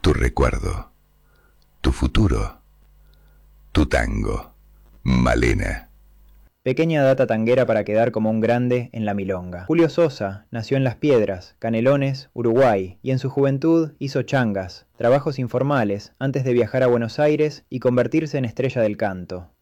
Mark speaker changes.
Speaker 1: tu recuerdo, tu futuro, tu tango, Malena.
Speaker 2: Pequeña data tanguera para quedar como un grande en la milonga. Julio Sosa nació en Las Piedras, Canelones, Uruguay, y en su juventud hizo changas, trabajos informales, antes de viajar a Buenos Aires y convertirse en estrella del canto.